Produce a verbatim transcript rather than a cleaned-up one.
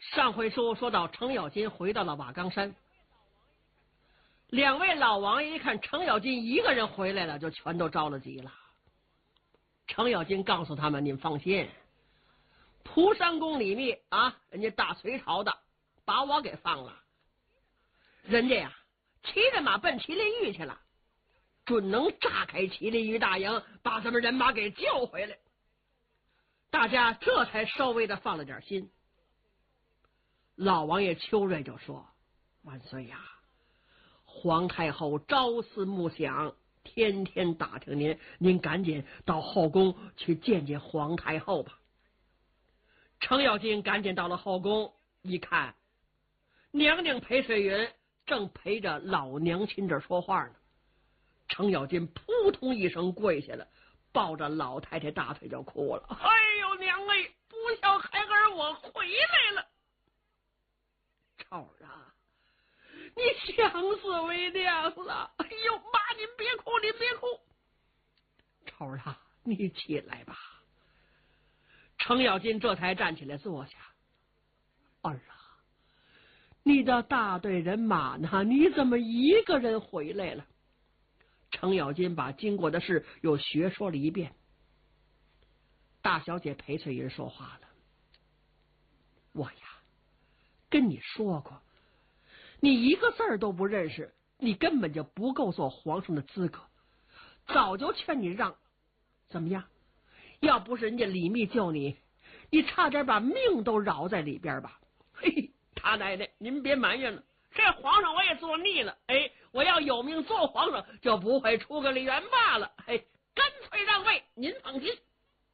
上回书说到程咬金回到了瓦岗山，两位老王爷一看程咬金一个人回来了，就全都着了急了。程咬金告诉他们：“你们放心，蒲山宫里面啊，人家大隋朝的把我给放了，人家呀骑着马奔麒麟峪去了，准能炸开麒麟峪大营，把咱们人马给救回来。”大家这才稍微的放了点心。老王爷邱瑞就说：“万岁呀，皇太后朝思暮想，天天打听您，您赶紧到后宫去见见皇太后吧。”程咬金赶紧到了后宫，一看，娘娘裴翠云正陪着老娘亲这说话呢。程咬金扑通一声跪下了，抱着老太太大腿就哭了：“哎呦娘哎，不孝孩儿我回来了！超儿啊，你想死为娘了！哎呦妈，您别哭，您别哭！超儿啊，你起来吧。”程咬金这才站起来坐下：“儿啊，你的大队人马呢？你怎么一个人回来了？”程咬金把经过的事又学说了一遍。大小姐裴翠云说话了：“我呀，跟你说过，你一个字儿都不认识，你根本就不够做皇上的资格。早就劝你让，怎么样？要不是人家李密救你，你差点把命都饶在里边吧。嘿，他奶奶，您别埋怨了，这皇上我也做腻了。哎，我要有命做皇上，就不会出个李元霸了。嘿，干脆让位，您放心。”